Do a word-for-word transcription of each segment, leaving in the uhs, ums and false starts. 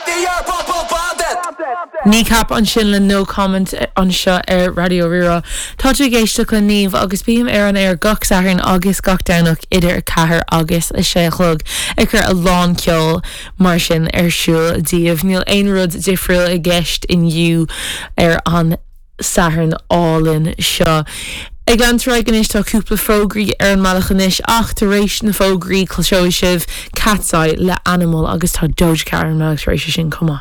Ní cap an sin le no comment an seo ar Radio Rira. Tá tú géisteach le níomh agus bíam ar an ar gach saharn agus gach danach idir cahar agus a sé chlog ag gur a lán ceol mar sin ar siúl díobh níl ein rud difriúil i gceist inniu ar an saharn álinn seo. Ag an troig ganis tá cúpla fógraí ar an malachanis ach tar rééis na fógraí closeo sibh catsáid le animal agus tá dóid cear an malachanis sin cuma.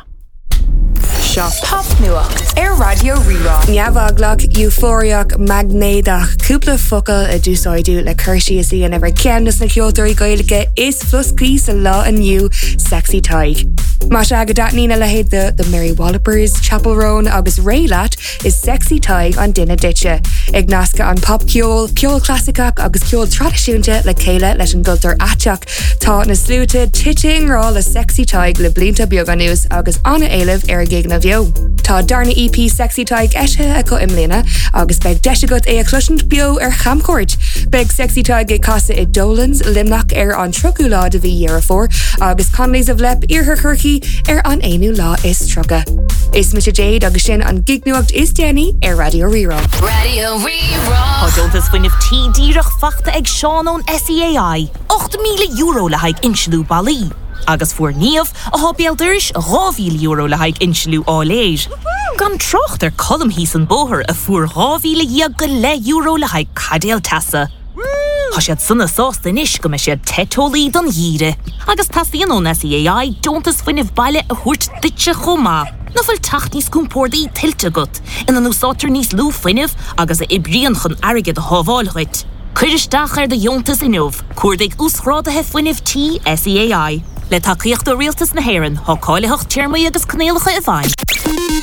Pop nuacht ar Radio Rira. Neamhaglach euphoriach magnéadach cúpla focail a dúsáidú le chuirsí is íon ever ceannas na ceoltóirí gaeilge is fluscaí sa lá aniu Sexy Tig. Má se agad datnína le héad the, the Mary Wallopers, Chapel Roan agus Raylat is Sexy Tig an duine ditse. Ag nasca an pop ceol, ceol clasicach agus ceol tradiisiúnte le céile leis an gultar ateach. Tá na slúte titing rá le Sexy Tig le blinta bioganús agus anna éileh ar a gig na bio. Tá darna E P Sexy Tig eisithe a co imléna agus beg deisiagat é a cluisiint bio ar chamcóirt. Beg Sexy Tig é casa i Dolans limnach ar an trochu lá de bhí dhearafór agus conlís a bhlep ar churchaí ar an éanú lá is trocha. Is Misha Jade agus sin an gig nuacht is Jenny ar Radio Rira. Radio Rira. Hodoltas funnif tí díreach fachta ag Seanón S E A I. eight milliún euro le haig inslú balí. Agus fuair níomh a hábéaldiris two milliún euro le haig inslú áléir. Gan trocht ar colm hís an bóthir a fuair two milliún go le euro le haig cadéal tasa. Tá siad sunna sásta inis go me siad tetólaí don dhíre. Agus tasíon ón S E A I dontas fuineh baile a thuirt ditse chomá. Na fuil tacht níos cúmpórdaí tiltte gut. In an úsátar níos lú fuineh agus a ibríon chun airgid a hábháilchuit. Cuiristeach ar de jontas inmh, cuairdaigh úsrádathe fuineh tí S E A I. Le tacaíocht do rialtas na hÉireann, thá cáileacht tíormaí agus cnéalacha a bhain.